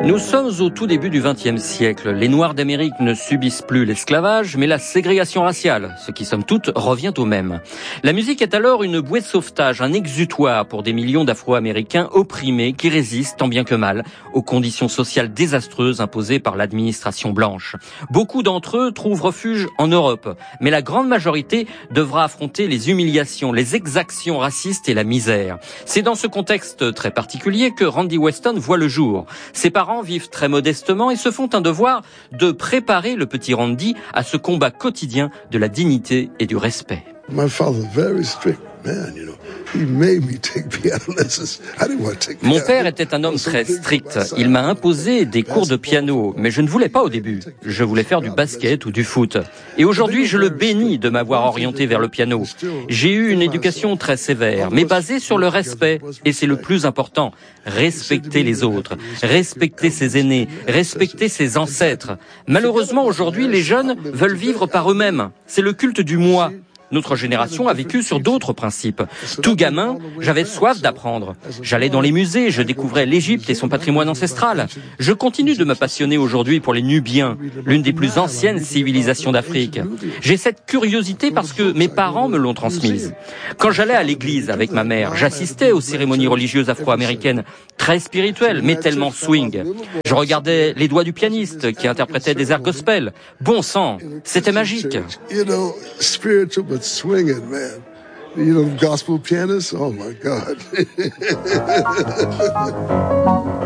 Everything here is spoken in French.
Nous sommes au tout début du XXe siècle. Les Noirs d'Amérique ne subissent plus l'esclavage, mais la ségrégation raciale, ce qui, somme toute, revient au même. La musique est alors une bouée de sauvetage, un exutoire pour des millions d'Afro-Américains opprimés qui résistent, tant bien que mal, aux conditions sociales désastreuses imposées par l'administration blanche. Beaucoup d'entre eux trouvent refuge en Europe, mais la grande majorité devra affronter les humiliations, les exactions racistes et la misère. C'est dans ce contexte très particulier que Randy Weston voit le jour. Ses parents vivent très modestement et se font un devoir de préparer le petit Randy à ce combat quotidien de la dignité et du respect. My father very strict man, you know. He made me take piano lessons. I didn't want to take piano. Mon père était un homme très strict. Il m'a imposé des cours de piano, mais je ne voulais pas au début. Je voulais faire du basket ou du foot. Et aujourd'hui, je le bénis de m'avoir orienté vers le piano. J'ai eu une éducation très sévère, mais basée sur le respect. Et c'est le plus important. Respecter les autres, respecter ses aînés, respecter ses ancêtres. Malheureusement, aujourd'hui, les jeunes veulent vivre par eux-mêmes. C'est le culte du moi. Notre génération a vécu sur d'autres principes. Tout gamin, j'avais soif d'apprendre. J'allais dans les musées, je découvrais l'Égypte et son patrimoine ancestral. Je continue de me passionner aujourd'hui pour les Nubiens, l'une des plus anciennes civilisations d'Afrique. J'ai cette curiosité parce que mes parents me l'ont transmise. Quand j'allais à l'église avec ma mère, j'assistais aux cérémonies religieuses afro-américaines, très spirituelles, mais tellement swing. Je regardais les doigts du pianiste qui interprétait des airs gospel. Bon sang, c'était magique. But swinging, man. You know, gospel pianists? Oh, my God.